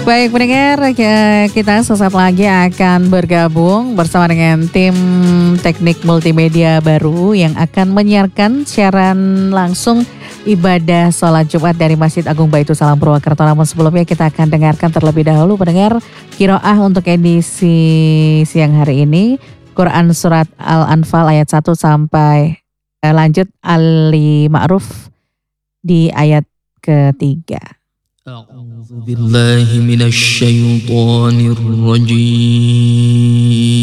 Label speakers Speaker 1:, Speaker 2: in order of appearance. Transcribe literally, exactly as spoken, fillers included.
Speaker 1: Baik pendengar, kita sesaat lagi akan bergabung bersama dengan tim teknik multimedia baru yang akan menyiarkan siaran langsung ibadah sholat Jumat dari Masjid Agung Baitul Salam Purwakarta. Namun sebelumnya kita akan dengarkan terlebih dahulu pendengar qiraah untuk edisi siang hari ini. Quran Surat Al-Anfal ayat satu sampai eh, lanjut Ali Ma'ruf di ayat ketiga.
Speaker 2: A'udzu billahi minasy syaithanir rajim.